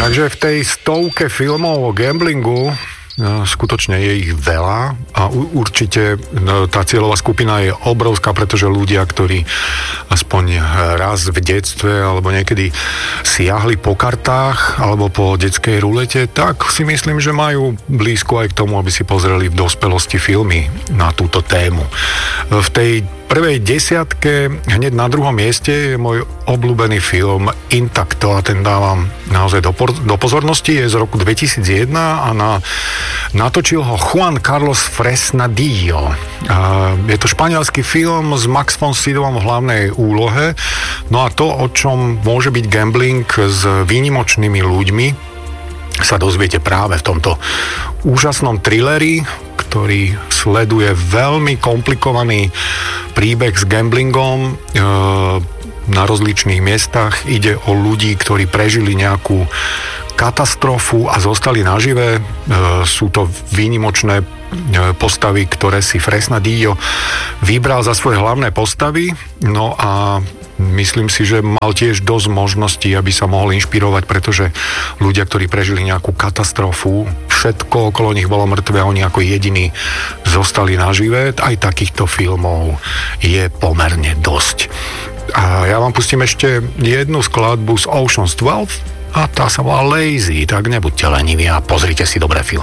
Takže v tej stovke filmov o gamblingu skutočne je ich veľa a určite tá cieľová skupina je obrovská, pretože ľudia, ktorí aspoň raz v detstve alebo niekedy siahli po kartách alebo po detskej rulete, tak si myslím, že majú blízko aj k tomu, aby si pozreli v dospelosti filmy na túto tému. V tej prvej desiatke, hneď na druhom mieste, je môj obľúbený film Intacto a ten dávam naozaj do pozornosti. Je z roku 2001 a natočil ho Juan Carlos Fresnadillo. Je to španielský film s Max von Sydovom v hlavnej úlohe. No a to, o čom môže byť gambling s výnimočnými ľuďmi, sa dozviete práve v tomto úžasnom thrilleri, ktorý sleduje veľmi komplikovaný príbeh s gamblingom na rozličných miestach. Ide o ľudí, ktorí prežili nejakú katastrofu a zostali nažive. Sú to výnimočné postavy, ktoré si Fresnadillo vybral za svoje hlavné postavy. No a myslím si, že mal tiež dosť možností, aby sa mohol inšpirovať, pretože ľudia, ktorí prežili nejakú katastrofu, všetko okolo nich bolo mŕtve a oni ako jediní zostali nažive. Aj takýchto filmov je pomerne dosť. A ja vám pustím ešte jednu skladbu z Ocean's 12 a tá sa volá Lazy, tak nebuďte leniví a pozrite si dobré filmy.